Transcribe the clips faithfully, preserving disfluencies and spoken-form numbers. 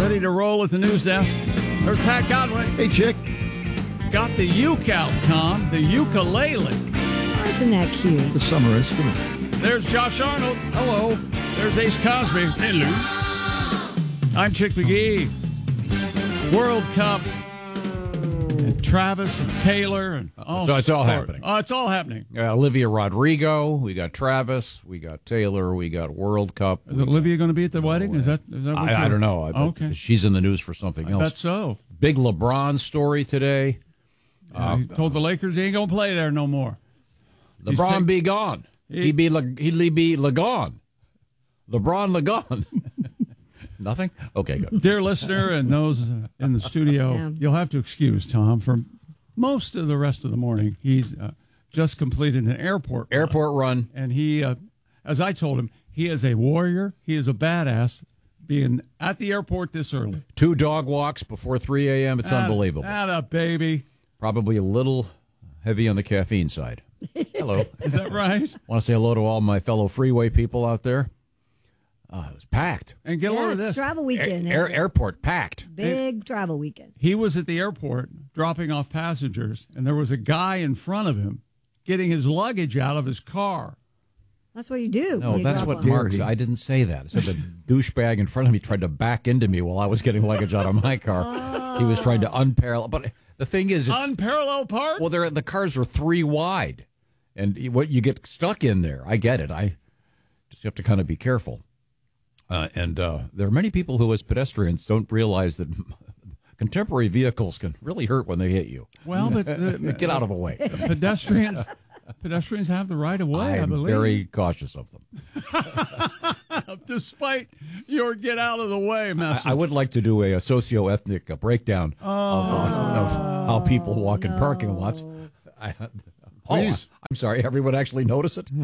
Ready to roll at the news desk. There's Pat Godwin. Hey, Chick. Got the uke out, Tom. The ukulele. Isn't that cute? The summer is. Come on. There's Josh Arnold. Hello. There's Ace Cosby. Hello. I'm Chick McGee. World Cup. And Travis and Taylor. And all so it's all sport. happening. Oh, it's all happening. Uh, Olivia Rodrigo. We got Travis. We got Taylor. We got World Cup. Is Olivia going to be at the wedding? Is that, is that what I, I you're- don't know. I, Oh, okay. She's in the news for something I else. bet so. Big LeBron story today. Uh, he told the Lakers he ain't going to play there no more. He's LeBron take- be gone. He- He be le- he be le gone. LeBron le gone. Nothing? Okay, good. Dear listener and those uh, in the studio, Yeah. you'll have to excuse Tom for most of the rest of the morning. He's uh, just completed an airport run. Airport run. And he, uh, as I told him, he is a warrior. He is a badass being at the airport this early. Two dog walks before three a.m. It's unbelievable. That a baby. Probably a little heavy on the caffeine side. Hello. Is that right? Want to say hello to all my fellow freeway people out there? Uh, it was packed. And get Yeah, over it's this. travel weekend. Air, isn't it? airport packed. Big travel weekend. He was at the airport dropping off passengers, and there was a guy in front of him getting his luggage out of his car. That's what you do. No, when you that's drop what one. Mark said. I didn't say that. I said the douchebag in front of me tried to back into me while I was getting luggage out of my car. He was trying to unparallel. But the thing is, it's, Unparalleled part? well, they're, the cars are three wide, and what you get stuck in there. I get it. I just have to kind of be careful. Uh, and uh, there are many people who, as pedestrians, don't realize that contemporary vehicles can really hurt when they hit you. Well, but the, Get out of the way. pedestrians pedestrians have the right of way, I I'm believe. very cautious of them. Despite your get out of the way message. I, I would like to do a, a socio-ethnic uh, breakdown Oh. of, uh, of how people walk in parking lots. I, Please. Oh, I'm sorry. Everyone actually notice it?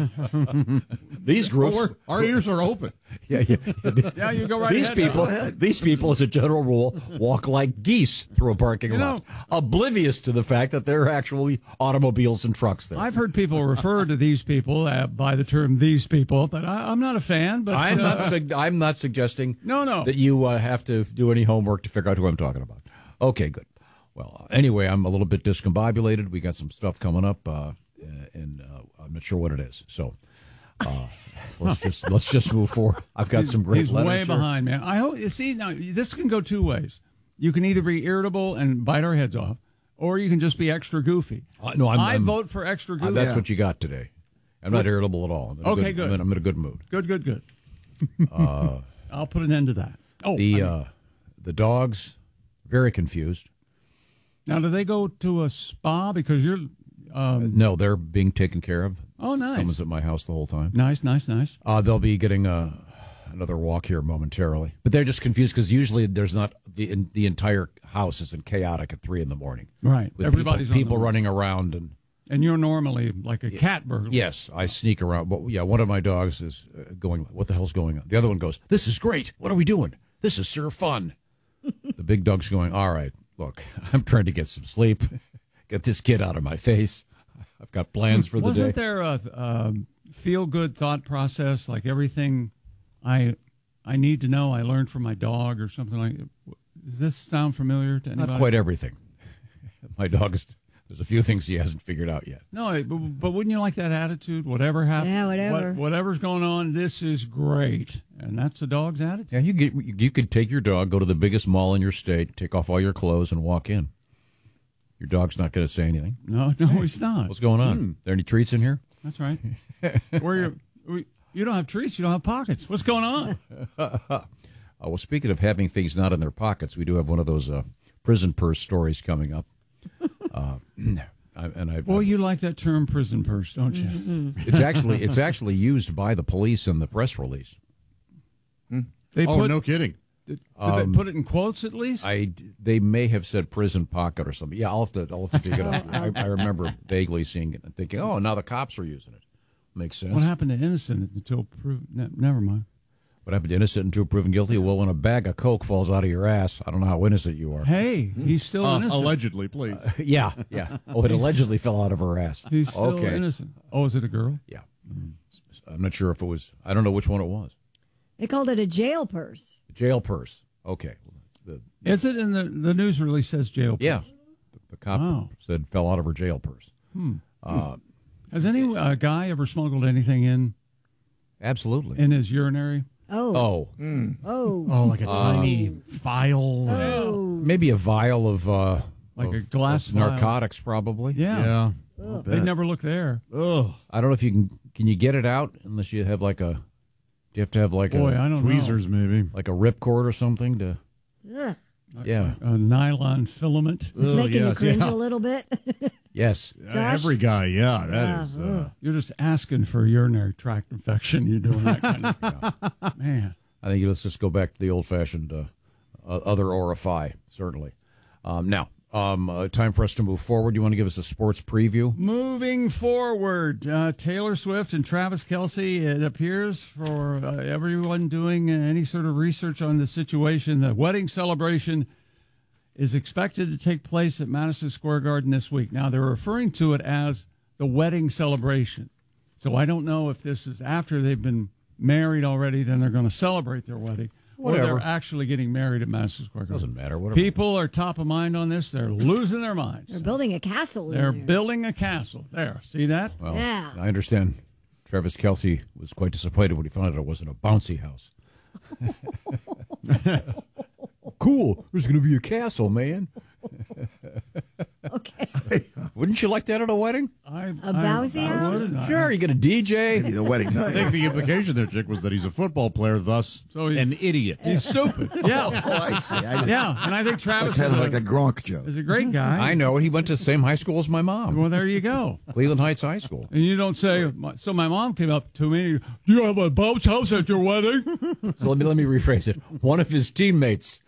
These groups. Oh, we're- our ears are open. Yeah, yeah. yeah, you go right These ahead. people, these people, as a general rule, walk like geese through a parking You lot, know- oblivious to the fact that there are actually automobiles and trucks there. I've heard people refer to these people uh, by the term "these people," but I, I'm not a fan. But I'm uh, not. Sug- I'm not suggesting. No, no. that you uh, have to do any homework to figure out who I'm talking about. Okay, good. Well, uh, anyway, I'm a little bit discombobulated. We got some stuff coming up, uh, and uh, I'm not sure what it is. So uh, let's just let's just move forward. I've got some great he's letters way here. behind, man. I hope you see now. This can go two ways. You can either be irritable and bite our heads off, or you can just be extra goofy. Uh, no, I'm, I I'm- vote for extra Uh, goofy. that's what you got today. I'm not irritable at all. I'm in a Okay, good. I'm in, I'm in a good mood. Good, good, good. I'll put an end to that. Oh, The I mean, uh, the dogs very confused. now do they go to a spa because you're? Um, No, they're being taken care of. oh, nice, Someone's at my house the whole time. nice, nice, nice. Uh, they'll be getting uh, another walk here momentarily, but they're just confused because usually there's not the in, the entire house isn't chaotic at three in the morning. Right, With everybody's people, on people the- running around and And you're normally like a cat burglar. yes, I sneak around. But yeah, one of my dogs is uh, going. What the hell's going on? The other one goes, "This is great. What are we doing? This is sure fun." The big dog's going, "All right, look, I'm trying to get some sleep, get this kid out of my face. I've got plans for the Wasn't day." there a um, feel-good thought process, like everything I I need to know I learned from my dog or something like? Does this sound familiar to anybody? Not quite everything. My dog is. There's a few things he hasn't figured out yet. No, but, but wouldn't you like that attitude? Whatever happens, Yeah, whatever. whatever's going on, this is great, and that's a dog's attitude. Yeah, you get you could take your dog, go to the biggest mall in your state, take off all your clothes, and walk in. Your dog's not going to say anything. No, no, he's not. What's going on? There any treats in here? That's right. Where you we- you don't have treats, you don't have pockets. What's going on? Uh, well, speaking of having things not in their pockets, we do have one of those uh, prison purse stories coming up. Uh, I, and I, Boy, you like that term, prison purse, don't you? Mm-hmm. it's actually it's actually used by the police in the press release. They Oh, put, no kidding. Did, did they put it in quotes at least? I they may have said prison pocket or something. Yeah, I'll have to I'll have to dig it up. I, I remember vaguely seeing it and thinking, oh, now the cops are using it. Makes sense. What happened to innocent until proved? Ne- never mind. What happened to innocent until proven guilty? Well, when a bag of coke falls out of your ass, I don't know how innocent you are. Hey, he's still Uh, innocent. allegedly, please. Yeah, yeah. Oh, it allegedly fell out of her ass. He's still okay. innocent. Oh, is it a girl? Yeah. I'm not sure if it was. I don't know which one it was. They called it a jail purse. Jail purse. Okay. The, Is it in the the news release says jail? Purse? yeah. The, the cop Wow. said fell out of her jail purse. Hmm. Uh, Has any uh, guy ever smuggled anything in absolutely. in his urinary? Oh. Oh. Oh. Oh, like a tiny file. Oh. Maybe a vial of uh, Like of- a glass of vial. narcotics, probably. Yeah. Yeah. They'd never look there. Ugh. I don't know if you can. Can you get it out unless you have like a? Do you have to have like Boy, a I don't Tweezers, maybe. like a ripcord or something to? Ugh. Yeah. know. A nylon filament. It's Ugh, making you yes, cringe yeah. a little bit. Yes. Uh, Josh? Every guy, yeah. That Yeah, is. ugh. Uh, You're just asking for a urinary tract infection. You're doing that kind of thing. Man. I think let's just go back to the old-fashioned uh, uh, other orify. Certainly. Um, now, um, uh, time for us to move forward. You want to give us a sports preview? Moving forward, uh, Taylor Swift and Travis Kelce, it appears, for uh, everyone doing any sort of research on the situation, the wedding celebration is expected to take place at Madison Square Garden this week. Now, they're referring to it as the wedding celebration. So I don't know if this is after they've been married already, then they're going to celebrate their wedding. Whatever. Or they're actually getting married at Madison Square Garden. Doesn't matter. Whatever. People are top of mind on this. They're losing their minds. They're building a castle in They're there. building a castle. There. See that? Well, Yeah. I understand. Travis Kelce was quite disappointed when he found out it wasn't a bouncy house. Cool. There's going to be a castle, man. Okay. Wouldn't you like that at a wedding? I, A bouncy house? Sure. You get a D J. the wedding I night. think the implication there, Chick, was that he's a football player, thus So he's- an idiot. He's stupid. Yeah. Oh, I see. I, Yeah. And I think Travis kind is of a, like a Gronk joke. is a great guy. I know. He went to the same high school as my mom, Well, there you go. Cleveland Heights High School. And you don't say, so my mom came up to me, do you have a bounce house at your wedding? So let me let me rephrase it. One of his teammates,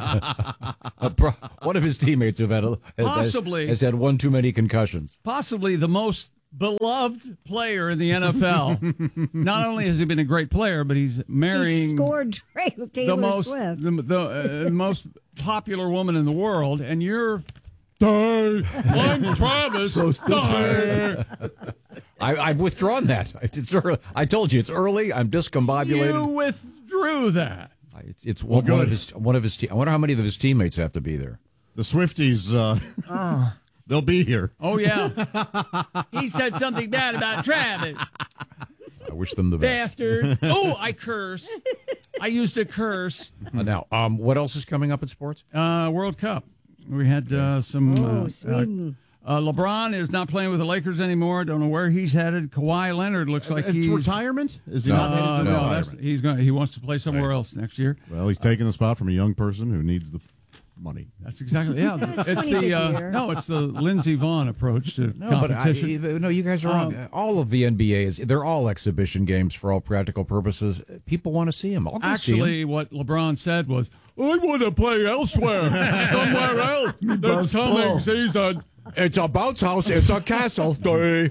a pro, one of his teammates who had a, has, Possibly. has had one too many concussions. Possibly the most beloved player in the N F L. Not only has he been a great player, but he's He marrying scored Tra- Taylor the most Swift. the, the uh, most popular woman in the world, and you're. Die. I'm Travis. Die. I, I've withdrawn that. It's early. I told you it's early. I'm discombobulated. You withdrew that. I- It's it's one, one good. of his one of his. Te- I wonder how many of his teammates have to be there. The Swifties, uh, they'll be here. Oh, yeah. He said something bad about Travis. I wish them the best. Bastard. Oh, I curse. I used a curse. Uh, now, um, what else is coming up in sports? Uh, World Cup. We had uh, some. Oh, uh, Sweden. Uh, LeBron is not playing with the Lakers anymore. Don't know where he's headed. Kawhi Leonard looks like It's he's retirement? Is he Uh, not headed to no, retirement? that's, he's going. He wants to play somewhere else next year. Well, he's taking the spot from a young person who needs the money. That's exactly. Yeah, That's it's funny the to uh, hear. no, it's the Lindsey Vonn approach to No, but I, competition. no, you guys are wrong. Um, all of the N B A is they're all exhibition games for all practical purposes. People want to see them. I'll go see 'em. Actually, what LeBron said was, "I want to play elsewhere, somewhere else this coming season." It's a bounce house. It's a castle. Be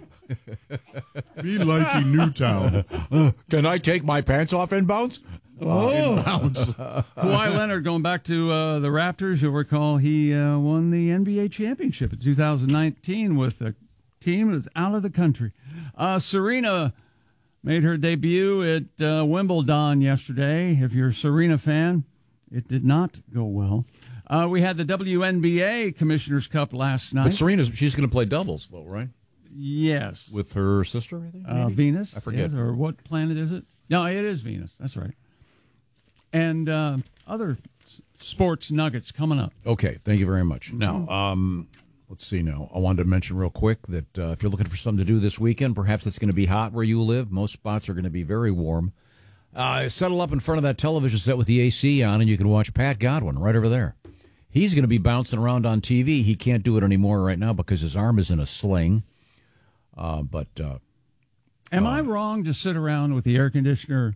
like in Newtown. Can I take my pants off and bounce? Bounce. Kawhi Leonard, going back to uh, the Raptors, you'll recall he uh, won the N B A championship in two thousand nineteen with a team that was out of the country. Uh, Serena made her debut at uh, Wimbledon yesterday. If you're a Serena fan, it did not go well. Uh, we had the W N B A Commissioner's Cup last night. But Serena's she's going to play doubles though, right? Yes. With her sister, I think. Uh, maybe? Venus. I forget. yes, or what planet is it? No, it is Venus. That's right. And uh, other s- sports nuggets coming up. Okay, thank you very much. Now, um, let's see now. I wanted to mention real quick that uh, if you're looking for something to do this weekend, perhaps it's going to be hot where you live. Most spots are going to be very warm. Uh, settle up in front of that television set with the A C on, and you can watch Pat Godwin right over there. He's going to be bouncing around on T V. He can't do it anymore right now because his arm is in a sling. Uh, but uh, Am I wrong to sit around with the air conditioner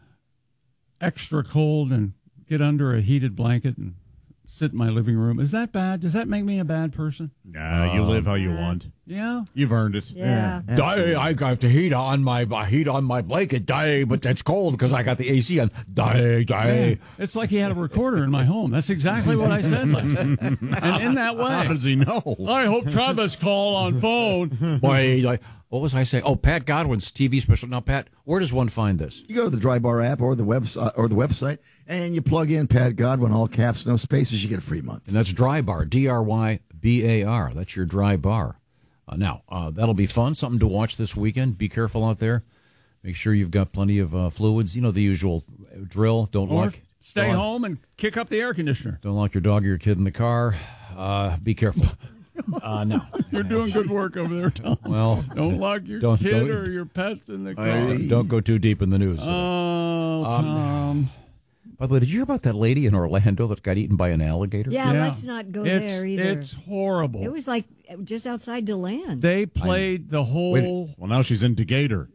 extra cold and get under a heated blanket and sit in my living room? Is that bad? Does that make me a bad person? Nah, you live how you want. Yeah. You've earned it. Yeah. Day, I got the heat on my uh, heat on my blanket. Day, but that's cold because I got the A C on. Day, day. It's like he had a recorder in my home. That's exactly what I said last night. And in that How way, does he know? I hope Travis call on phone. Boy, like, What was I saying? Oh, Pat Godwin's T V special. Now, Pat, where does one find this? You go to the Dry Bar app or the website or the website, and you plug in Pat Godwin, all caps, no spaces. You get a free month. And that's Dry Bar, D R Y B A R. That's your Dry Bar. Uh, now, uh, that'll be fun. Something to watch this weekend. Be careful out there. Make sure you've got plenty of uh, fluids. You know the usual drill. Don't Or lock. stay don't, home and kick up the air conditioner. Don't lock your dog or your kid in the car. Uh, be careful. Uh, no. You're doing good work over there, Tom. Well, don't lock your don't- kid don't- or your pets in the car. Hey. Don't go too deep in the news. Oh, Um, Tom. By the way, did you hear about that lady in Orlando that got eaten by an alligator? Yeah, Yeah. let's not go it's, there either. It's horrible. It was like just outside DeLand. they played the whole. Well, now she's in Decatur.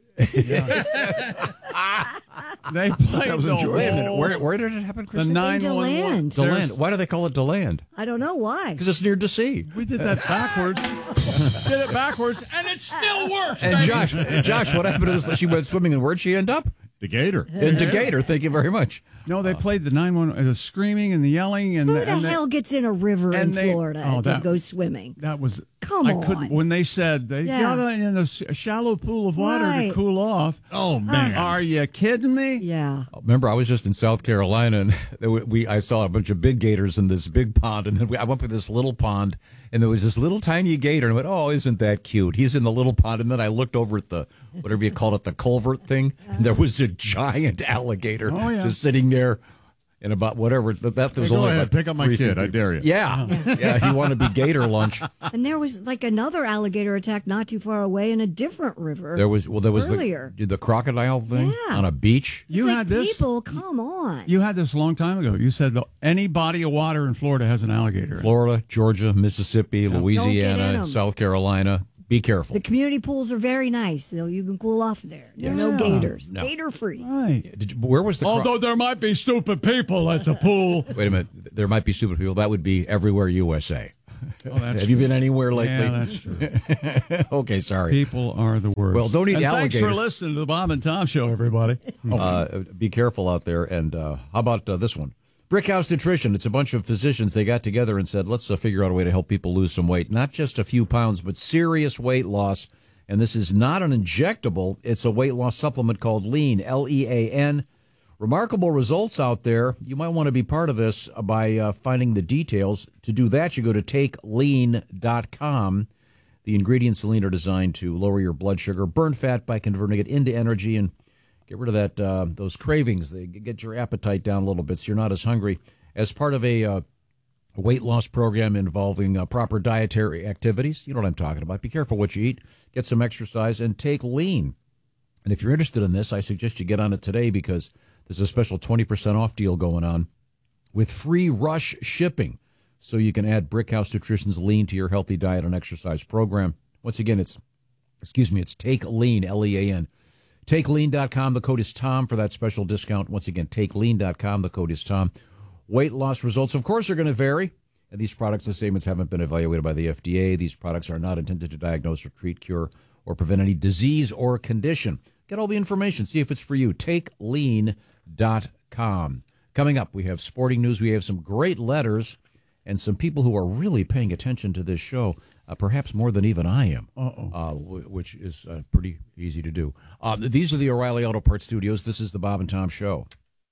They played That was the in Georgia. Wait a minute. whole. Where, where did it happen, The Kristen? nine one one. DeLand. DeLand. Why do they call it DeLand? I don't know why. Because it's near D C. We did that backwards. did it backwards, and it still works. And baby. Josh, Josh, what happened to this? She went swimming, and where'd she end up? Decatur. In Decatur. Thank you very much. No, they played the nine one one, the screaming and the yelling, and Who the, the and hell they, gets in a river in and they- Florida oh, to that- go swimming? that was. Come I on. couldn't. When they said they Yeah. got in a, s- a shallow pool of water Right. to cool off. Oh, man. Are you kidding me? Yeah. Remember, I was just in South Carolina, and there were- we I saw a bunch of big gators in this big pond, and then we, I went to this little pond, and there was this little tiny gator, and I went, oh, isn't that cute? He's in the little pond, and then I looked over at the, whatever you call it, the culvert thing, and there was a giant alligator Oh, yeah. just sitting there in about whatever, that, that was Hey, go only ahead, about pick up my three kid. feet I deep. dare you. Yeah, yeah, he wanted to be gator lunch. And there was like another alligator attack not too far away in a different river. There was, well, there was Earlier. the, the crocodile thing Yeah. on a beach. It's You like, had this. people, come on. You had this a long time ago. You said the, any body of water in Florida has an alligator. in it. Florida, Georgia, Mississippi, Don't get in Louisiana, 'em. South Carolina. Be careful. The community pools are very nice, so you can cool off there. There are no Yeah. gators. No. Gator free. Right. Did you, where was the cro- Although there might be stupid people at the pool. Wait a minute. There might be stupid people. That would be everywhere U S A. Oh, that's Have you true. been anywhere lately? Yeah, that's true. Okay, sorry. People are the worst. Well, don't eat and alligator. Thanks for listening to the Bob and Tom Show, everybody. Uh, be careful out there. And uh, how about uh, this one? Brickhouse Nutrition. It's a bunch of physicians. They got together and said, let's uh, figure out a way to help people lose some weight. Not just a few pounds, but serious weight loss. And this is not an injectable. It's a weight loss supplement called Lean, L E A N. Remarkable results out there. You might want to be part of this by uh, finding the details. To do that, you go to take lean dot com. The ingredients in Lean are designed to lower your blood sugar, burn fat by converting it into energy, and get rid of that uh, those cravings. They get your appetite down a little bit so you're not as hungry. As part of a uh, weight loss program involving uh, proper dietary activities, you know what I'm talking about. Be careful what you eat. Get some exercise and take Lean. And if you're interested in this, I suggest you get on it today because there's a special twenty percent off deal going on with free rush shipping. So you can add Brickhouse Nutrition's Lean to your healthy diet and exercise program. Once again, it's, excuse me, it's Take Lean, L E A N. take lean dot com. The code is Tom for that special discount. Once again, take lean dot com. The code is Tom. Weight loss results, of course, are going to vary. And these products and statements haven't been evaluated by the F D A. These products are not intended to diagnose or treat, cure, or prevent any disease or condition. Get all the information. See if it's for you. take lean dot com. Coming up, we have sporting news. We have some great letters and some people who are really paying attention to this show, uh, perhaps more than even I am, Uh-oh. uh, w- which is uh, pretty easy to do. Uh, these are the O'Reilly Auto Parts Studios. This is the Bob and Tom Show.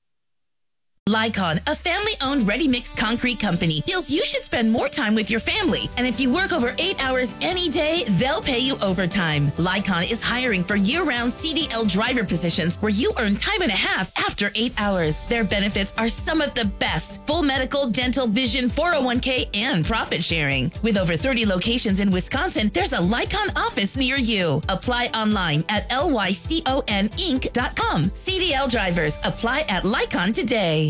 Lycon, a family-owned ready-mix concrete company, feels you should spend more time with your family. And if you work over eight hours any day, they'll pay you overtime. Lycon is hiring for year-round C D L driver positions where you earn time and a half after eight hours. Their benefits are some of the best. Full medical, dental, vision, four oh one k, and profit sharing. With over thirty locations in Wisconsin, there's a Lycon office near you. Apply online at lycon inc dot com. C D L drivers, apply at Lycon today.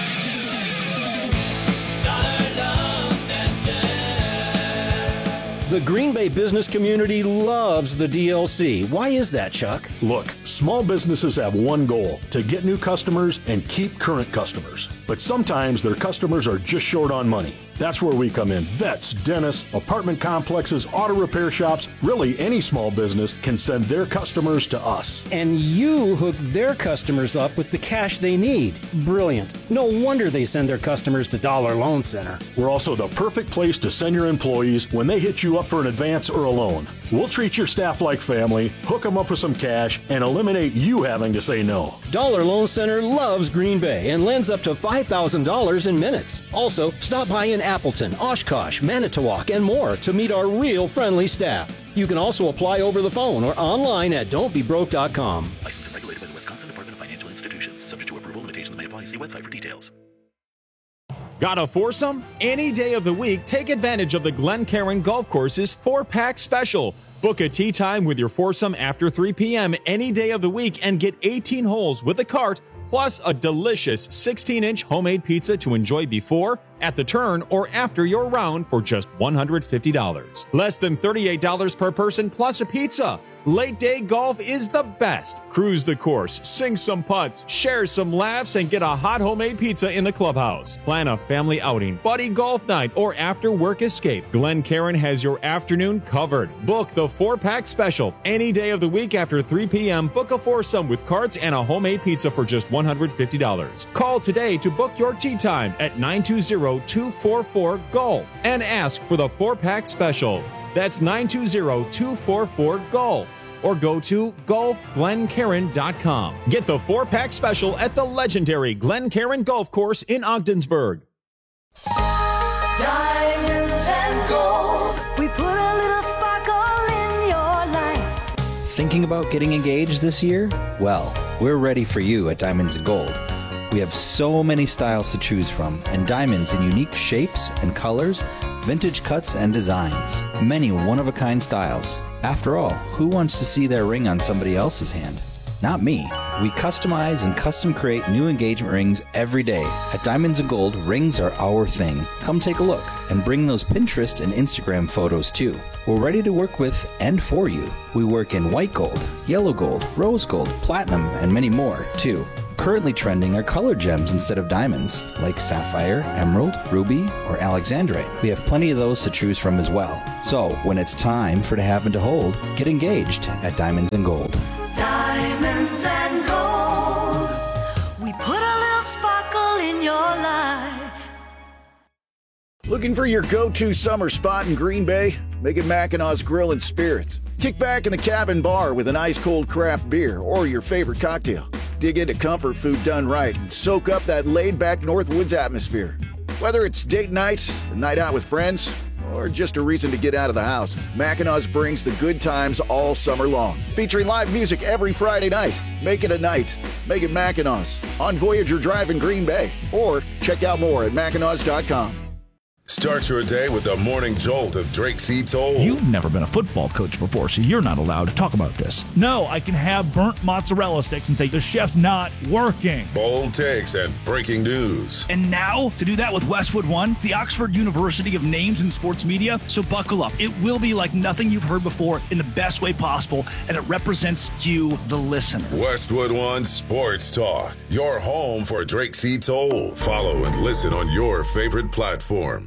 The Green Bay business community loves the D L C. Why is that, Chuck? Look, small businesses have one goal, to get new customers and keep current customers. But sometimes their customers are just short on money. That's where we come in. Vets, dentists, apartment complexes, auto repair shops, really any small business can send their customers to us. And you hook their customers up with the cash they need. Brilliant. No wonder they send their customers to Dollar Loan Center. We're also the perfect place to send your employees when they hit you up for an advance or a loan. We'll treat your staff like family, hook them up with some cash, and eliminate you having to say no. Dollar Loan Center loves Green Bay and lends up to five thousand dollars in minutes. Also, stop by in Appleton, Oshkosh, Manitowoc, and more to meet our real friendly staff. You can also apply over the phone or online at don't be broke dot com. Licensed and regulated by the Wisconsin Department of Financial Institutions. Subject to approval, limitations may apply. See website for details. Got a foursome? Any day of the week, take advantage of the Glencairn Golf Course's four-pack special. Book a tee time with your foursome after three p.m. any day of the week and get eighteen holes with a cart, plus a delicious sixteen-inch homemade pizza to enjoy before, at the turn, or after your round for just one hundred fifty dollars. Less than thirty-eight dollars per person plus a pizza. Late day golf is the best. Cruise the course, sing some putts, share some laughs, and get a hot homemade pizza in the clubhouse. Plan a family outing, buddy golf night, or after work escape. Glencairn has your afternoon covered. Book the four-pack special any day of the week after three p.m. Book a foursome with carts and a homemade pizza for just one hundred fifty dollars. Call today to book your tee time at nine two zero, two four four, golf and ask for the four-pack special. That's nine two zero, two four four, golf. Or go to golf glencairn dot com. Get the four-pack special at the legendary Glencairn Golf Course in Ogdensburg. Diamonds and gold. We put a little sparkle in your life. Thinking about getting engaged this year? Well, we're ready for you at Diamonds and Gold. We have so many styles to choose from, and diamonds in unique shapes and colors, vintage cuts and designs. Many one-of-a-kind styles. After all, who wants to see their ring on somebody else's hand? Not me. We customize and custom create new engagement rings every day. At Diamonds and Gold, rings are our thing. Come take a look and bring those Pinterest and Instagram photos too. We're ready to work with and for you. We work in white gold, yellow gold, rose gold, platinum, and many more too. Currently trending are colored gems instead of diamonds, like sapphire, emerald, ruby, or alexandrite. We have plenty of those to choose from as well. So, when it's time for to have and to hold, get engaged at Diamonds and Gold. Diamonds and gold. We put a little sparkle in your life. Looking for your go-to summer spot in Green Bay? Make it Mackinaw's Grill and Spirits. Kick back in the cabin bar with an ice-cold craft beer or your favorite cocktail. Dig into comfort food done right and soak up that laid-back Northwoods atmosphere. Whether it's date night, a night out with friends, or just a reason to get out of the house, Mackinaw's brings the good times all summer long. Featuring live music every Friday night. Make it a night. Make it Mackinaw's on Voyager Drive in Green Bay. Or check out more at mackinaws dot com. Start your day with the morning jolt of Drake C. Toll. You've never been a football coach before, so you're not allowed to talk about this. No, I can have burnt mozzarella sticks and say the chef's not working. Bold takes and breaking news. And now, to do that with Westwood One, the Oxford University of Names in Sports Media, so buckle up. It will be like nothing you've heard before in the best way possible, and it represents you, the listener. Westwood One Sports Talk, your home for Drake C. Toll. Follow and listen on your favorite platform.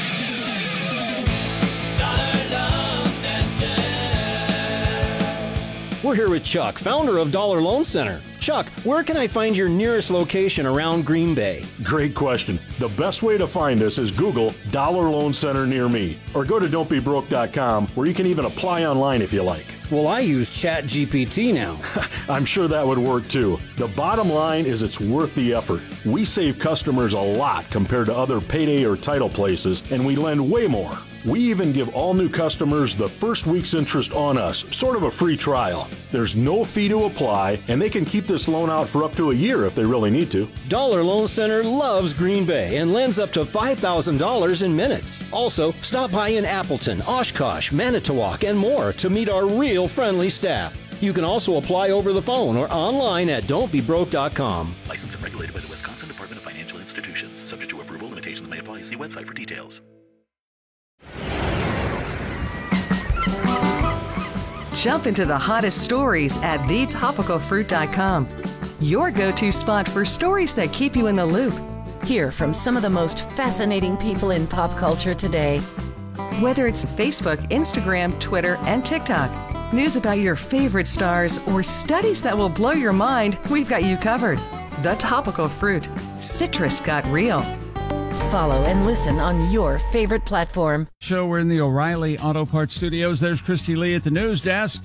We're here with Chuck, founder of Dollar Loan Center. Chuck, where can I find your nearest location around Green Bay? Great question. The best way to find us is Google Dollar Loan Center near me, or go to don't be broke dot com, where you can even apply online if you like. Well, I use Chat G P T now. I'm sure that would work too. The bottom line is it's worth the effort. We save customers a lot compared to other payday or title places, and we lend way more. We even give all new customers the first week's interest on us, sort of a free trial. There's no fee to apply, and they can keep this loan out for up to a year if they really need to. Dollar Loan Center loves Green Bay and lends up to five thousand dollars in minutes. Also, stop by in Appleton, Oshkosh, Manitowoc, and more to meet our real friendly staff. You can also apply over the phone or online at don't be broke dot com. Licensed and regulated by the Wisconsin Department of Financial Institutions. Subject to approval, limitations may apply. See website for details. Jump into the hottest stories at the topical fruit dot com. Your go-to spot for stories that keep you in the loop. Hear from some of the most fascinating people in pop culture today. Whether it's Facebook, Instagram, Twitter, and TikTok, news about your favorite stars, or studies that will blow your mind, we've got you covered. The Topical Fruit. Citrus got real. Follow and listen on your favorite platform. So we're in the O'Reilly Auto Parts Studios. There's Christy Lee at the news desk.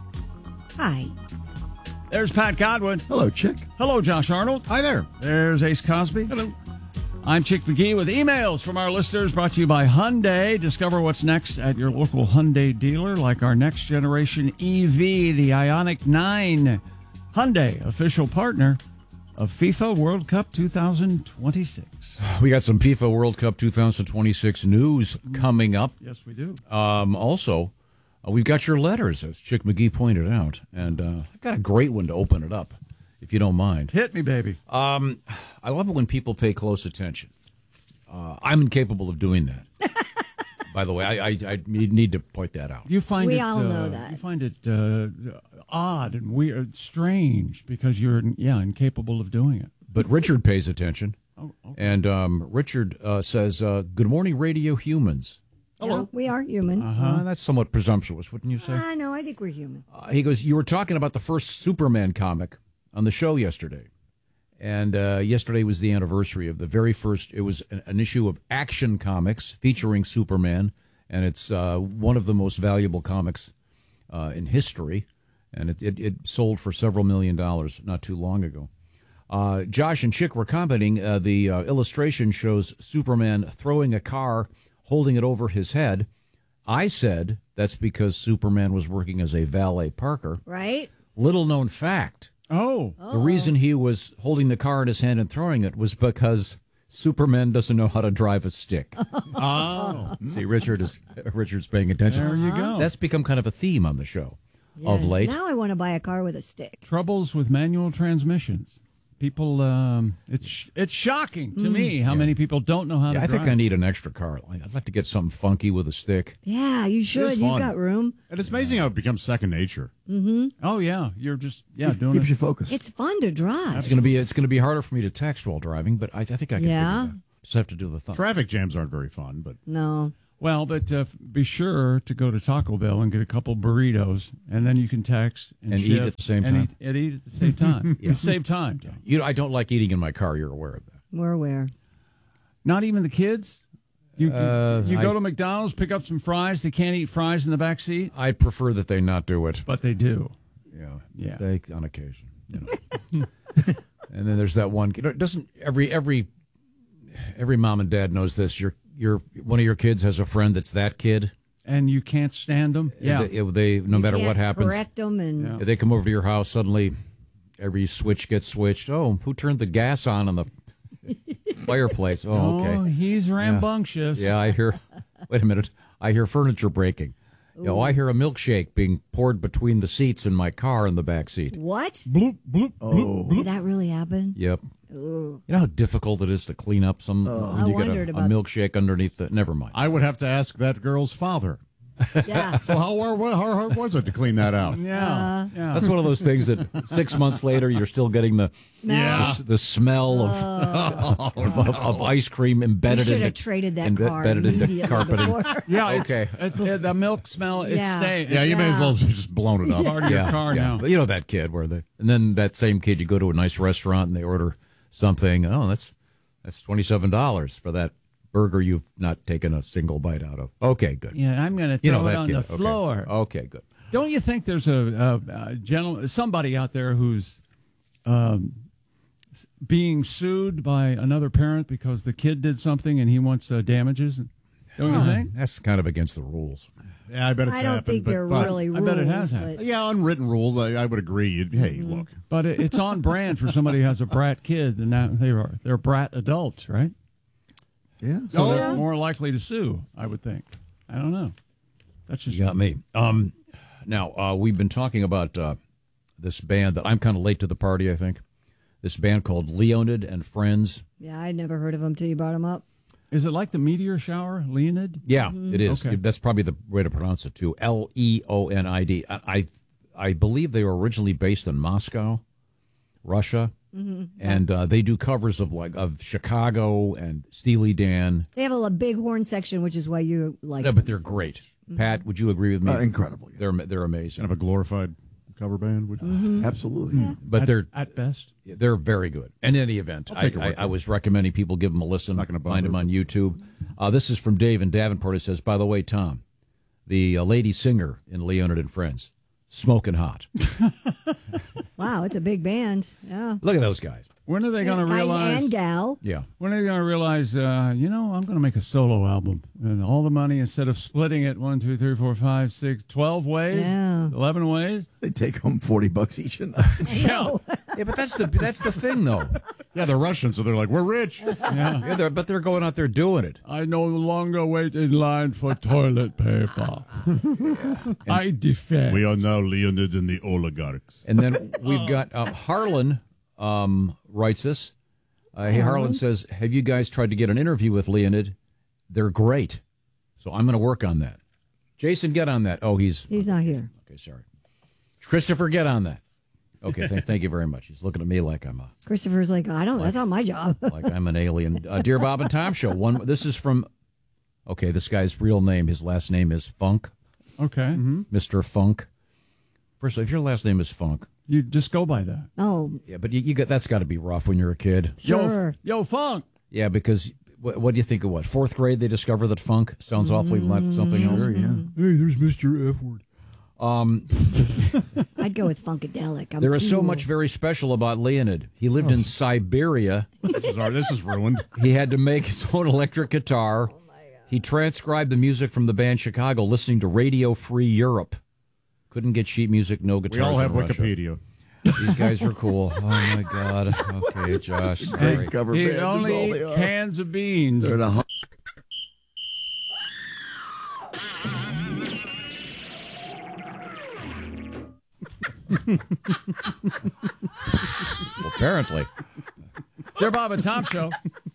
Hi. There's Pat Godwin. Hello, Chick. Hello, Josh Arnold. Hi there. There's Ace Cosby. Hello. I'm Chick McGee with emails from our listeners brought to you by Hyundai. Discover what's next at your local Hyundai dealer, like our next generation E V, the Ioniq nine. Hyundai, official partner of FIFA World Cup twenty twenty-six. We got some FIFA World Cup twenty twenty-six news coming up. Yes, we do. Um, also, uh, we've got your letters, as Chick McGee pointed out, and uh, I've got a great one to open it up, if you don't mind. Hit me, baby. Um, I love it when people pay close attention. Uh, I'm incapable of doing that. By the way, I, I, I need to point that out. You find We it, all uh, know that. You find it uh, odd and weird, strange, because you're, yeah, incapable of doing it. But Richard pays attention. Oh, okay. And um, Richard uh, says, uh, "Good morning, radio humans." Hello. We are human. Uh, that's somewhat presumptuous, wouldn't you say? I know. I think we're human. Uh, he goes, "You were talking about the first Superman comic on the show yesterday. And uh, yesterday was the anniversary of the very first, it was an, an issue of Action Comics featuring Superman. And it's uh, one of the most valuable comics uh, in history. And it, it, it sold for several million dollars not too long ago. Uh, Josh and Chick were commenting, uh, the uh, illustration shows Superman throwing a car, holding it over his head. I said that's because Superman was working as a valet parker. Right? Little known fact. Oh. The reason he was holding the car in his hand and throwing it was because Superman doesn't know how to drive a stick. Oh. See, Richard is Richard's paying attention. There you go. That's become kind of a theme on the show of Yeah. late. Now I want to buy a car with a stick. Troubles with manual transmissions. People, um, it's it's shocking to me how many people don't know how Yeah, to I drive. think I need an extra car. Like, I'd like to get something funky with a stick. Yeah, you should. is You've fun. got room. And it's amazing how it becomes second nature. Mm-hmm. Oh, yeah. You're just, yeah, Keep- doing keeps it. you focused. It's fun to drive. It's gonna be it's gonna be harder for me to text while driving, but I, I think I can Yeah. figure it out. Just have to do the thumb. Traffic jams aren't very fun, but No. Well, but uh, be sure to go to Taco Bell and get a couple burritos, and then you can text and, And eat shift at the same and time. Eat, and eat at the same time. Yeah. You save time, Tom. You know, I don't like eating in my car. You're aware of that. We're aware. Not even the kids? You, Uh, you go I- to McDonald's, pick up some fries. They can't eat fries in the back seat, I prefer that they not do it. but they do. Yeah, Yeah. They, on occasion. You know. And then there's that one. You know, doesn't every every every mom and dad knows this? Your your one of your kids has a friend that's that kid. And you can't stand them? Yeah. They, they no You matter can't what happens, correct them and Yeah. if they come over to your house. Suddenly, every switch gets switched. Oh, who turned the gas on on the fireplace? Oh, okay. Oh, he's rambunctious. Yeah, I hear. Wait a minute. I hear furniture breaking. You know, I hear a milkshake being poured between the seats in my car in the back seat. what? Bloop, bloop, Oh. bloop, bloop. Did that really happen? Yep. Ooh. You know how difficult it is to clean up some when I you get wondered a, a about- milkshake underneath the. Never mind. I would have to ask that girl's father. Yeah. So how, how, how hard was it to clean that out? Yeah. yeah. That's one of those things that six months later you're still getting the Smell. the, the smell of, Oh. of, of, of ice cream You embedded should into have traded that embe- car embedded into immediately carpeting. before. Yeah, Okay. It's, it, it- the milk smell is Yeah. staying. Yeah, you may as Yeah. well have just blown it up. Part of your Yeah, car yeah. now. But you know that kid where they and then that same kid you go to a nice restaurant and they order something. Oh, that's that's twenty seven dollars for that burger you've not taken a single bite out of. Okay, good. Yeah, I'm going to You throw know it that on kid. the Okay. floor. Okay, good. Don't you think there's a, a, a gentleman, somebody out there who's um, s- being sued by another parent because the kid did something and he wants uh, damages? Don't you think? That's kind of against the rules. Yeah, I bet it's I don't happened. think but, they're but- really I rules. bet it has happened. but- Yeah, unwritten rules. I, I would agree. You'd- Hey, Mm-hmm. look. But it, it's on brand for somebody who has a brat kid, and now they are they're brat adults, right? Yeah. So Oh, they're yeah. more likely to sue, I would think. I don't know. That's just You got me. Um, now, uh, we've been talking about uh, this band that I'm kind of late to the party, I think. This band called Leonid and Friends. Yeah, I'd never heard of them till you brought them up. Is it like the meteor shower, Leonid? Yeah, it is. Okay. That's probably the way to pronounce it, too. L E O N I D. I, I I believe they were originally based in Moscow, Russia. Mm-hmm. And uh, they do covers of like of Chicago and Steely Dan. They have a, a big horn section, which is why you like. Yeah, but they're great. Pat, would you agree with me? Uh, incredible, yeah. They're they're amazing. Kind of a glorified cover band. Would Mm-hmm. Absolutely. Yeah. But at, they're at best. they're very good. In any event, I'll I, take a I, word I was recommending people give them a listen. Not gonna Find bother. them on YouTube. Uh, this is from Dave in Davenport. It says, by the way, Tom, the uh, lady singer in Leonard and Friends, smoking hot. Wow, it's a big band. Yeah. Look at those guys. When are they going to Guys realize? and gal. Yeah. When are they going to realize? Uh, you know, I'm going to make a solo album, and all the money, instead of splitting it one, two, three, four, five, six, twelve ways, Yeah. eleven ways. They take home forty bucks each a night. Yeah. Yeah, but that's the that's the thing, though. Yeah, they're Russian, so they're like, we're rich. Yeah. Yeah, they're, but they're going out there doing it. I no longer wait in line for toilet paper. I defend. We are now Leonid and the oligarchs. And then we've got uh, Harlan um, writes us. Uh, hey, Harlan says, have you guys tried to get an interview with Leonid? They're great. So I'm going to work on that. Jason, get on that. Oh, he's... He's not here. Okay, sorry. Christopher, get on that. Okay, th- thank you very much. He's looking at me like I'm a... Christopher's like, I don't, that's not my job. like I'm an alien. Uh, Dear Bob and Tom Show. One. This is from... Okay, this guy's real name, his last name is Funk. Okay. Mm-hmm. Mister Funk. First of all, if your last name is Funk... You just go by that. Oh. Yeah, but you, you got that's got to be rough when you're a kid. Sure. Yo, yo, Funk. Yeah, because what, what do you think of what? Fourth grade, they discover that funk sounds awfully like something else. Sure, yeah. Hey, there's Mister F word. Um, I'd go with Funkadelic. I'm there is so cool. much very special about Leonid. He lived in Siberia. This is, our, this is ruined. He had to make his own electric guitar. He transcribed the music from the band Chicago, listening to Radio Free Europe. Couldn't get sheet music, no guitars. We all have in Russia. Wikipedia. These guys are cool. Oh my God. Okay, Josh. Great Great. cover He band. That's all only they eat are. cans of beans. They're the hu- Well, apparently. Dear Bob and Tom Show.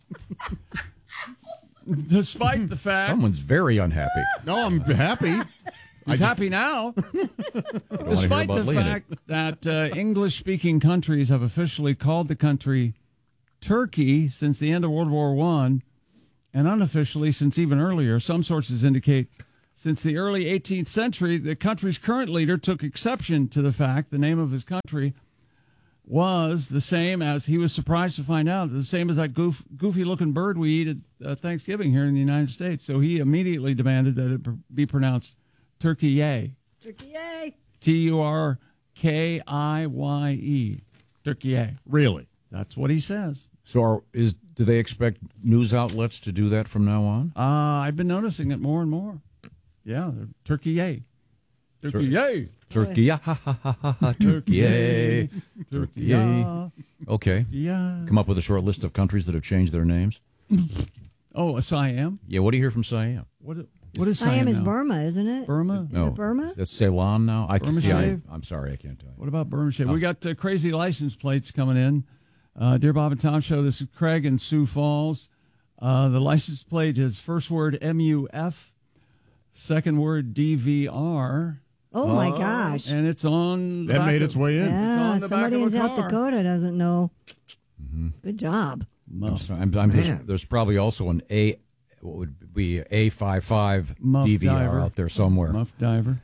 Despite the fact Someone's very unhappy. No, I'm happy. he's I just- happy now, I don't wanna hear despite about the Leonid. fact that uh, English-speaking countries have officially called the country Turkey since the end of World War One, and unofficially since even earlier. Some sources indicate since the early eighteenth century, the country's current leader took exception to the fact the name of his country was the same as he was surprised to find out, the same as that goof, goofy-looking bird we eat at uh, Thanksgiving here in the United States. So he immediately demanded that it pr- be pronounced Turkey-yay. Turkey-yay. T U R K I Y E. Turkey-yay. Really? That's what he says. So are, is do they expect news outlets to do that from now on? Uh, I've been noticing it more and more. Yeah, they're Turkey-yay. Turkey-yay. Turkey, yeah, ha, ha, ha, ha, ha, turkey, yay, turkey, yay. Okay. Yeah. Come up with a short list of countries that have changed their names. Oh, a Siam? Yeah, what do you hear from Siam? What, what is Siam Siam is now? Burma, isn't it? Burma? No. it Burma? That's Ceylon now? I Burma see, I, shave? I'm sorry, I can't tell you. What about Burma shave? We got uh, crazy license plates coming in. Uh, Dear Bob and Tom Show, this is Craig in Sioux Falls. Uh, the license plate is first word M U F, second word D V R. Oh, my gosh. And it's on the That back made of- its way in. It's Yeah, on the back somebody of in a South car. Dakota doesn't know. Mm-hmm. Good job. I'm sorry, I'm, I'm there's, there's probably also an A, what would be A fifty-five Muff D V R diver. out there somewhere. Muff diver.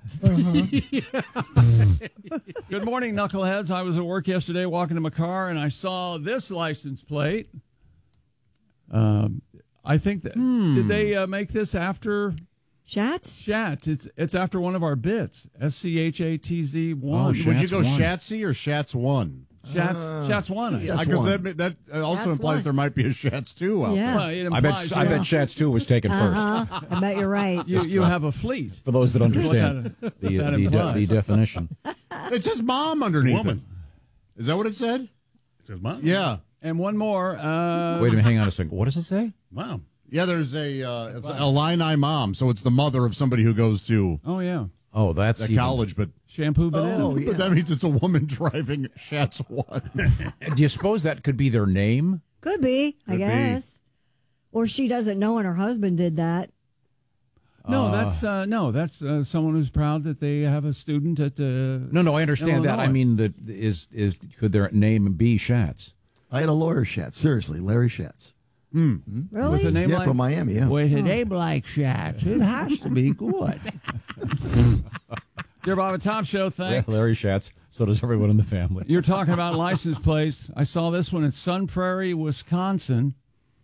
Good morning, knuckleheads. I was at work yesterday walking to my car, and I saw this license plate. Um, I think that, did they uh, make this after... Shats? Shats. It's it's after one of our bits. S C H A T Z one. Oh, would you go Shatsy or Shats one? Shats, Uh, Shats one. I Because guess. that, that also Shats implies one. there might be a Shats two out Yeah. Well, it I bet implies I you- bet Shats two was taken Uh-huh. I bet you're right. You, you have a fleet. first. For those that understand What the, that the, de- implies. the definition. It says mom underneath Woman. it. Is that what it said? It says mom. Yeah. And one more. Uh, Wait a minute, hang on a second. What does it say? Mom. Yeah, there's a uh, it's a Illini mom, so it's the mother of somebody who goes to Oh, yeah. Oh, that's that even- college, but Shampoo banana. Oh, yeah. but that means it's a woman driving Shats one. Do you suppose that could be their name? Could be, I Could be. guess. Or she doesn't know and her husband did that. No, Uh, that's uh, no, that's uh, someone who's proud that they have a student at the. No, no, I understand that. I Illinois. mean, that is is could their name be Shats? I had a lawyer Shatz. Seriously, Larry Shatz. With Really? a name Yeah, like from Miami, yeah. with a name like Shats, it has to be good. Dear Bob and Tom Show, thanks. Yeah, Larry Shats. So does everyone in the family. You're talking about license plates. I saw this one in Sun Prairie, Wisconsin.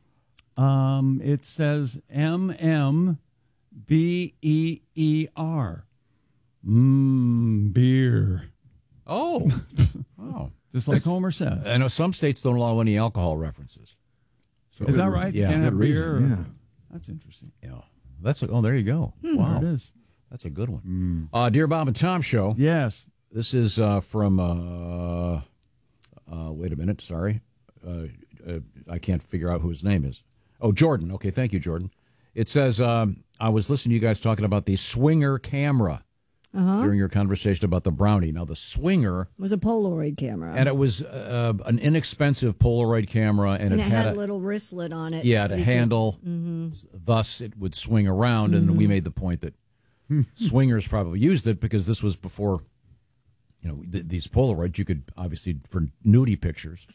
Um, it says M M B E E R. Mmm, beer. Oh. Oh. Just like Homer says. I know some states don't allow any alcohol references. So Is that right? You Yeah. can't have Good beer. reason. or- Yeah. That's interesting. Yeah. That's a, oh, there you go. Hmm, Wow. there it is. That's a good one. Uh, Dear Bob and Tom Show. Yes. This is uh, from, uh, uh, wait a minute, sorry. Uh, uh, I can't figure out who his name is. Oh, Jordan. Okay, thank you, Jordan. It says, um, I was listening to you guys talking about the Swinger camera Uh-huh. during your conversation about the Brownie. Now, the Swinger, was a Polaroid camera. and it was uh, an inexpensive Polaroid camera, and, And it, it had a a little wristlet on it. Yeah, so the you could- handle. Mhm. Thus, it would swing around, and Mhm. we made the point that swingers probably used it because this was before, you know, th- these Polaroids. You could obviously for nudie pictures.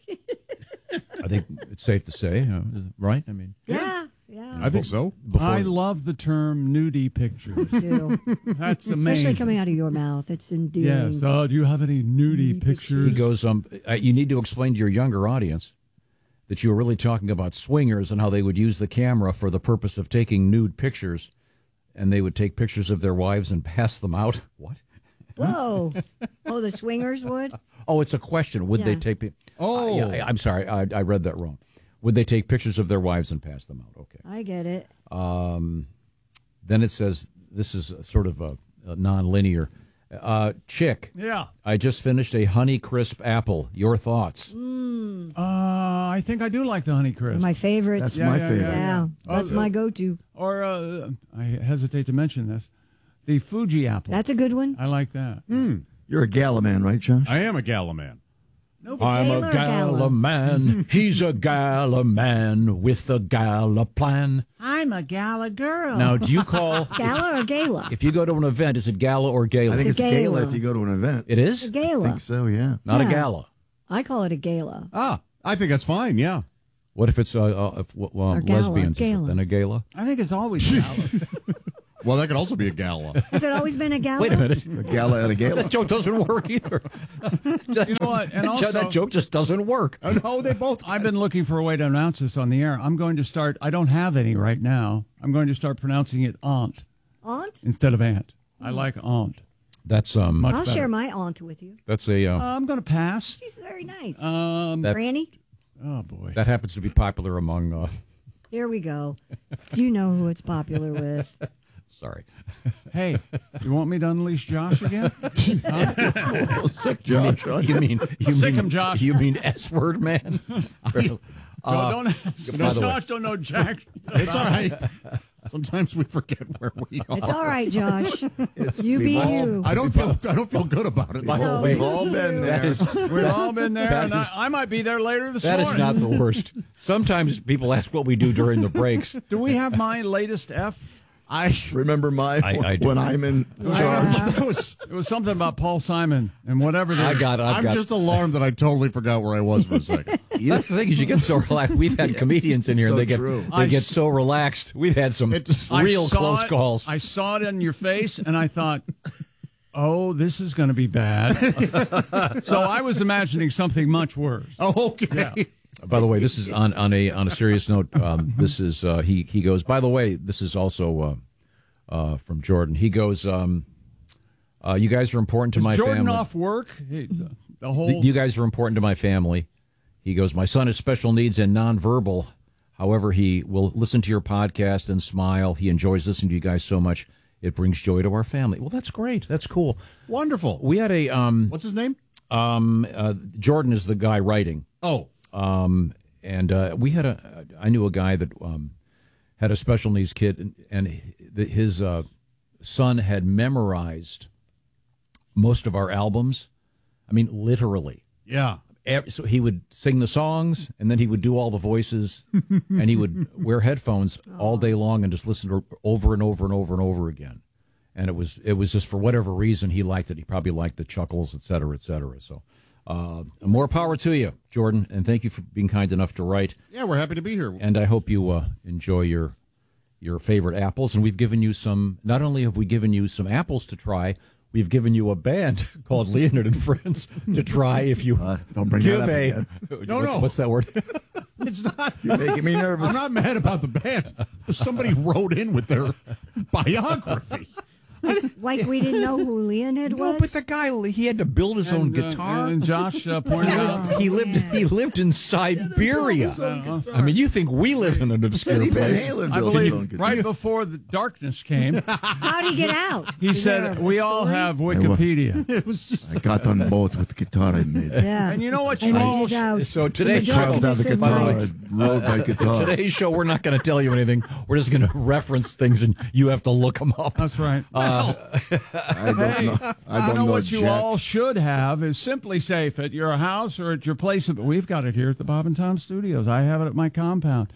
I think it's safe to say, uh, right? I mean, Yeah, yeah. I think so. Before, I love the term nudie pictures. too. That's Especially amazing. coming out of your mouth. It's endearing. Yes. Uh, do you have any nudie pictures? he goes, um, uh, you need to explain to your younger audience that you were really talking about swingers and how they would use the camera for the purpose of taking nude pictures, and they would take pictures of their wives and pass them out. What? Whoa. Oh, the swingers would? Oh, it's a question. Would they Yeah. take? pi- Oh. Uh, yeah, I- I'm sorry, I, I read that wrong. Would they take pictures of their wives and pass them out? Okay. I get it. Um, then it says this is a sort of a, a non-linear. Uh, Chick. Yeah. I just finished a Honey Crisp apple. Your thoughts? Mm. Uh, I think I do like the Honey Crisp. My favorite. That's Yeah, my yeah, favorite. yeah, Yeah, yeah. that's Uh, my go-to. Or uh, I hesitate to mention this, the Fuji apple. That's a good one. I like that. You're a gala man, right, Josh? I am a gala man. No, I'm gala a or gala gala? man. He's a gala man with a gala plan. I'm a gala girl. Now, do you call Gala or gala? if you go to an event? Is it gala or gala? I think It's it's a gala. gala. if you go to an event. It is A gala. I think so, yeah. not a Yeah. gala. I call it a gala. Ah, I think that's fine, yeah. What if it's uh, uh, if, well, Or gala, lesbians? Is it gala. then a gala? I think it's always gala. Well, that could also be a gala. Has it always been a gala? Wait a minute. A gala at a gala. That joke doesn't work either. You know what? And also, that joke just doesn't work. Oh, no, they both. I've been looking for a way to announce this on the air. I'm going to start. I don't have any right now. I'm going to start pronouncing it aunt Aunt? instead of aunt. I like aunt. That's um. Much I'll better. share my aunt with you. That's a. Uh, Uh, I'm going to pass. She's very nice. Um, That- Granny? oh boy. that happens to be popular among. Uh, Here we go. You know who it's popular with. sorry. Hey, you want me to unleash Josh again? Huh? Sick Josh. You mean you Sick mean him, Josh. You mean S word man? Uh, No, don't, by the way. Josh don't know Jack. It's all right. Sometimes we forget where we are. It's all right, Josh. You be we've all- you. I don't feel. I don't feel good about it. By the No, way, We've all been that there. is We've all been there, That and is- I, I might be there later this that morning. is not the worst. Sometimes people ask what we do during the breaks. Do we have my latest F? I Remember my I- I do. when I'm in charge. that was. It was something about Paul Simon and whatever. I got. I've I'm got. just alarmed that I totally forgot where I was for a second. That's the thing is you get so relaxed. We've had comedians in here, So and they get true. they I get s- so relaxed. We've had some It just- I real saw close it- calls. I saw it in your face, and I thought, "Oh, this is going to be bad." So I was imagining something much worse. Oh, okay. By the way, this is on, on a on a serious note. Um, this is uh, he he goes. By the way, this is also uh, uh, from Jordan. He goes. Um, uh, you guys are important to Is my Jordan family. off work? Hey, the, the whole. You guys are important to my family. He goes. My son has special needs and nonverbal. However, he will listen to your podcast and smile. He enjoys listening to you guys so much. It brings joy to our family. Well, that's great. That's cool. Wonderful. We had a um, What's his name? um, uh, Jordan is the guy writing. Oh, Um, and uh, we had a, I knew a guy that um, had a special needs kid, and, and his uh, son had memorized most of our albums. I mean, literally. yeah. Every- So he would sing the songs, and then he would do all the voices, and he would wear headphones all day long and just listen to it over and over and over and over again. And it was it was just for whatever reason he liked it. He probably liked the chuckles, et cetera, et cetera. So uh, more power to you, Jordan, and thank you for being kind enough to write. Yeah, we're happy to be here. And I hope you uh, enjoy your your favorite apples. And we've given you some. Not only have we given you some apples to try, we've given you a band called Leonard and Friends to try if you uh, don't bring give that up a. again. No, what's, no. What's that word? It's not. You're making me nervous. I'm not mad about the band. Somebody wrote in with their biography. Like we didn't know who Leonid was? No, but the guy, he had to build his own And, uh, guitar. and Josh uh, pointed out he lived he lived in Siberia. I mean, you think we live in an obscure Eddie Van place? Halen I built his own believe guitar. right before the darkness came, How'd he get out? he Is there said, a we all story? have Wikipedia. It was just I got on the boat with the guitar I made. Yeah. And you know what I you made all it out. So In today's the show, Dropped out darkness the at guitar. night. I rode my guitar. today's show, we're not going to tell you anything. We're just going to reference things, and you have to look them up. That's right. Uh, I don't Hey, know. I I don't know know what you Jack. all should have is Simply Safe at your house or at your place. But we've got it here at the Bob and Tom Studios. I have it at my compound.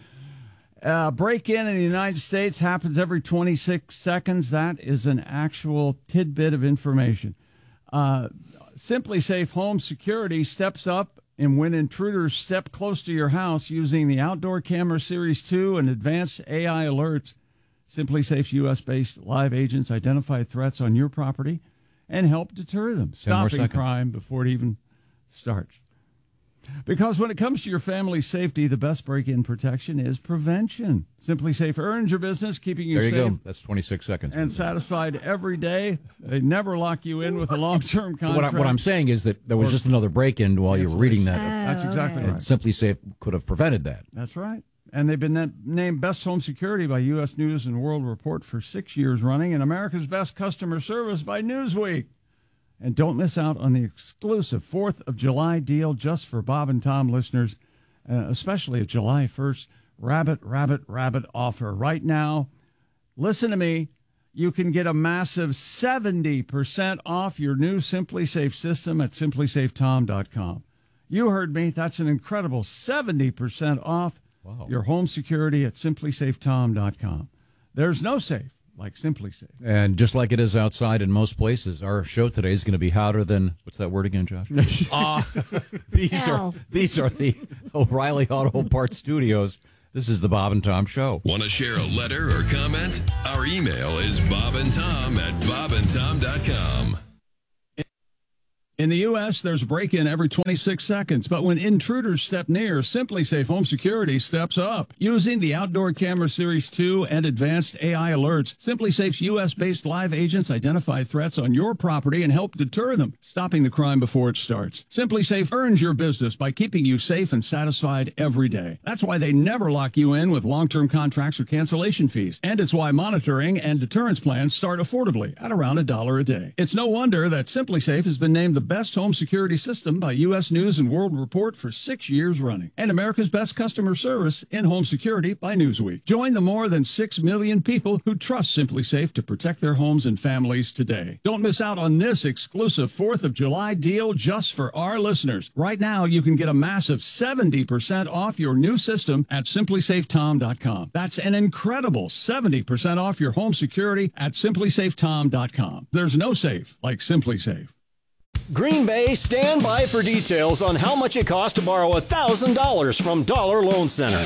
Uh, break-in in the United States happens every twenty-six seconds. That is an actual tidbit of information. Uh, Simply Safe Home Security steps up, and when intruders step close to your house using the Outdoor Camera Series two and advanced A I alerts, Simply Safe's U S-based live agents identify threats on your property and help deter them, Ten more stopping seconds. crime before it even starts. Because when it comes to your family's safety, the best break-in protection is prevention. Simply Safe earns your business, keeping you there you safe go. That's twenty-six seconds. and satisfied every day. They never lock you in with a long-term So contract. what, I, what I'm saying is that there was Or- just another break-in while you were reading that. That's exactly okay. right. Simply Safe could have prevented that. That's right. And they've been na- named Best Home Security by U S News and World Report for six years running, and America's Best Customer Service by Newsweek. And don't miss out on the exclusive fourth of July deal just for Bob and Tom listeners, uh, especially a July first Rabbit, Rabbit, Rabbit offer. Right now, listen to me, you can get a massive seventy percent off your new Simply Safe system at simply safe tom dot com. You heard me. That's an incredible seventy percent off Wow. your home security at simply safe tom dot com. There's no safe like Simply Safe. And just like it is outside in most places, our show today is going to be hotter than, what's that word again, Josh? uh, these Hell. are these are the O'Reilly Auto Parts Studios. This is the Bob and Tom Show. Want to share a letter or comment? Our email is bobandtom at bob and tom dot com. In the U S, there's a break-in every twenty-six seconds, but when intruders step near, Simply Safe Home Security steps up. Using the Outdoor Camera Series two and advanced A I alerts, Simply Safe's U S-based live agents identify threats on your property and help deter them, stopping the crime before it starts. Simply Safe earns your business by keeping you safe and satisfied every day. That's why they never lock you in with long-term contracts or cancellation fees, and it's why monitoring and deterrence plans start affordably at around a dollar a day. It's no wonder that Simply Safe has been named the best home security system by U S News and World Report for six years running, and America's best customer service in home security by Newsweek. Join the more than six million people who trust Simply Safe to protect their homes and families today. Don't miss out on this exclusive fourth of July deal just for our listeners. Right now, you can get a massive seventy percent off your new system at simply safe tom dot com. That's an incredible seventy percent off your home security at simply safe tom dot com. There's no safe like Simply Safe. Green Bay, stand by for details on how much it costs to borrow one thousand dollars from Dollar Loan Center.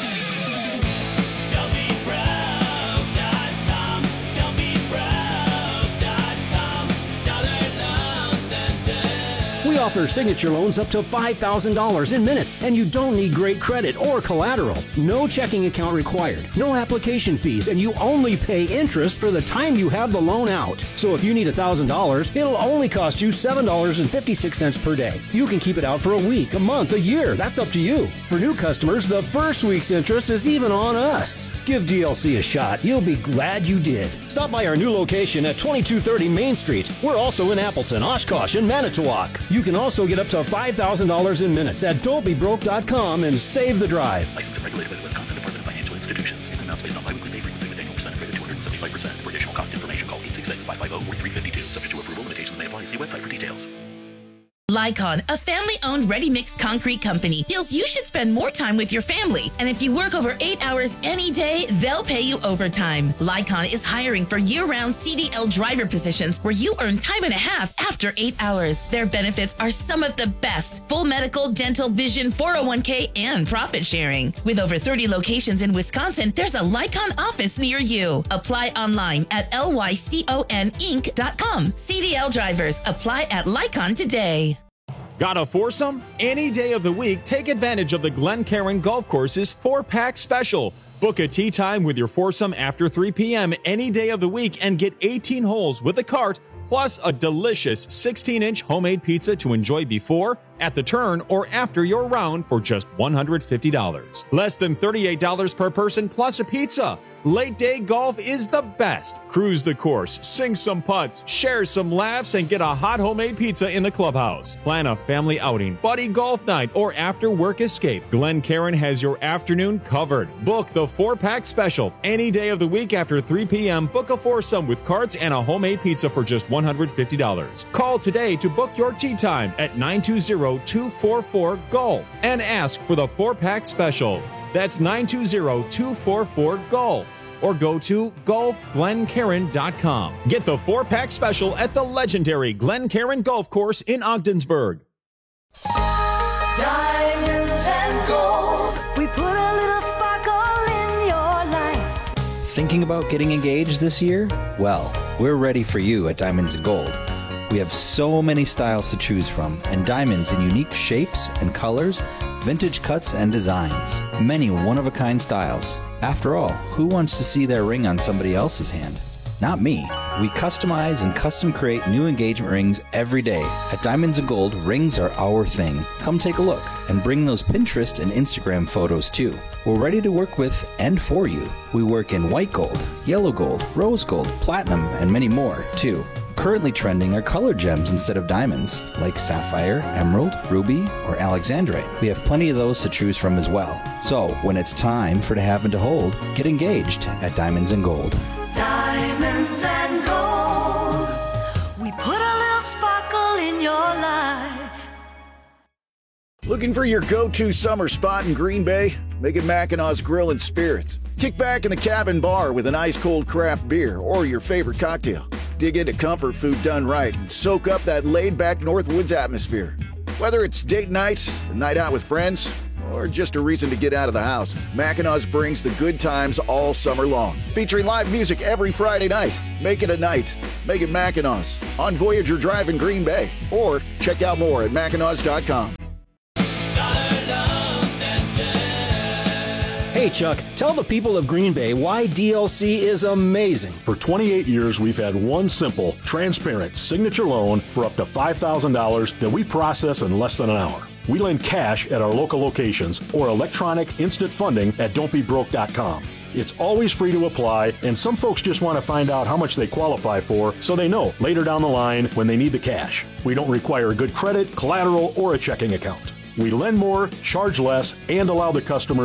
We offer signature loans up to five thousand dollars in minutes, and you don't need great credit or collateral. No checking account required, no application fees, and you only pay interest for the time you have the loan out. So if you need one thousand dollars, it'll only cost you seven dollars and fifty-six cents per day. You can keep it out for a week, a month, a year. That's up to you. For new customers, the first week's interest is even on us. Give D L C a shot. You'll be glad you did. Stop by our new location at twenty-two thirty Main Street. We're also in Appleton, Oshkosh, and Manitowoc. You can also get up to five thousand dollars in minutes at don't be broke dot com and save the drive. Licensed and regulated by the Wisconsin Department of Financial Institutions. In amounts based on biweekly pay frequency with annual percentage rate of two hundred seventy-five percent. For additional cost information, call eight six six, five five zero, four three five two. Subject to approval, limitations may apply. See website for details. Lycon, a family-owned ready-mix concrete company, feels you should spend more time with your family. And if you work over eight hours any day, they'll pay you overtime. Lycon is hiring for year-round C D L driver positions where you earn time and a half after eight hours. Their benefits are some of the best: full medical, dental, vision, four oh one k, and profit sharing. With over thirty locations in Wisconsin, there's a Lycon office near you. Apply online at L Y C O N Inc dot com. C D L drivers, apply at Lycon today. Got a foursome? Any day of the week, take advantage of the Glencairn Golf Course's four-pack special. Book a tee time with your foursome after three p.m. any day of the week and get eighteen holes with a cart, plus a delicious sixteen inch homemade pizza to enjoy before, at the turn, or after your round for just one hundred fifty dollars. Less than thirty-eight dollars per person plus a pizza. Late day golf is the best. Cruise the course, sink some putts, share some laughs, and get a hot homemade pizza in the clubhouse. Plan a family outing, buddy golf night, or after work escape. Glencairn has your afternoon covered. Book the four-pack special. Any day of the week after three p.m., book a foursome with carts and a homemade pizza for just one hundred fifty dollars. Call today to book your tee time at nine two zero, two four four, golf and ask for the four-pack special. That's nine two zero, two four four, golf. Or go to golf glencairn dot com. Get the four-pack special at the legendary Glencairn Golf Course in Ogdensburg. Diamonds and gold. We put a little sparkle in your life. Thinking about getting engaged this year? Well, we're ready for you at Diamonds and Gold. We have so many styles to choose from, and diamonds in unique shapes and colors, vintage cuts and designs. Many one-of-a-kind styles. After all, who wants to see their ring on somebody else's hand? Not me. We customize and custom create new engagement rings every day. At Diamonds and Gold, rings are our thing. Come take a look and bring those Pinterest and Instagram photos too. We're ready to work with and for you. We work in white gold, yellow gold, rose gold, platinum, and many more too. Currently trending are colored gems instead of diamonds, like sapphire, emerald, ruby, or alexandrite. We have plenty of those to choose from as well. So, when it's time for to have and to hold, get engaged at Diamonds and Gold. Diamonds and gold. We put a little sparkle in your life. Looking for your go-to summer spot in Green Bay? Make it Mackinaw's Grill and Spirits. Kick back in the cabin bar with an ice-cold craft beer or your favorite cocktail. Dig into comfort food done right and soak up that laid-back Northwoods atmosphere. Whether it's date night, a night out with friends, or just a reason to get out of the house, Mackinaw's brings the good times all summer long. Featuring live music every Friday night. Make it a night. Make it Mackinaw's on Voyager Drive in Green Bay. Or check out more at Mackinaws dot com. Hey, Chuck, tell the people of Green Bay why D L C is amazing. For twenty-eight years, we've had one simple, transparent signature loan for up to five thousand dollars that we process in less than an hour. We lend cash at our local locations or electronic instant funding at don't be broke dot com. It's always free to apply, and some folks just want to find out how much they qualify for so they know later down the line when they need the cash. We don't require good credit, collateral, or a checking account. We lend more, charge less, and allow the customer